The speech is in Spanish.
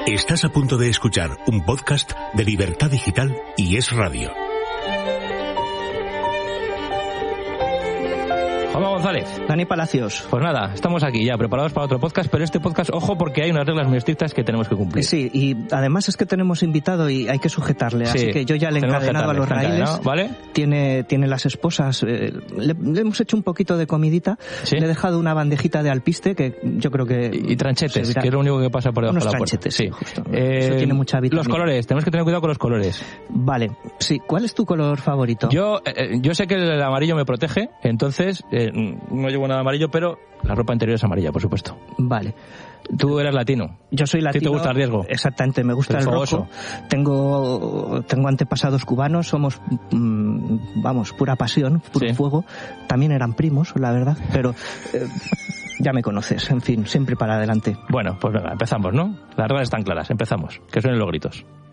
Estás a punto de escuchar un podcast de Libertad Digital y Es Radio. Juanma González. Dani Palacios. Pues nada, estamos aquí ya preparados para otro podcast, pero este podcast, ojo, porque hay unas reglas muy estrictas que tenemos que cumplir. Sí, y además es que tenemos invitado y hay que sujetarle, sí, así que yo ya le he encadenado a los raíles, ¿vale? Tiene las esposas, le hemos hecho un poquito de comidita, ¿sí? Le he dejado una bandejita de alpiste que yo creo que... Y tranchetes, que es lo único que pasa por debajo de la puerta. Sí, justo. Eso tiene mucha vitamina. Los colores, tenemos que tener cuidado con los colores. Vale, sí. ¿Cuál es tu color favorito? Yo sé que el amarillo me protege, entonces no llevo nada amarillo, pero la ropa interior es amarilla, por supuesto. Vale. Tú eres latino. Yo soy latino. ¿Qué te gusta el riesgo? Exactamente, me gusta el rojo. Tengo antepasados cubanos, somos, vamos, pura pasión, puro fuego. También eran primos, la verdad, pero ya me conoces, en fin, siempre para adelante. Bueno, pues venga, empezamos, ¿no? Las reglas están claras, empezamos. Que suenen los gritos.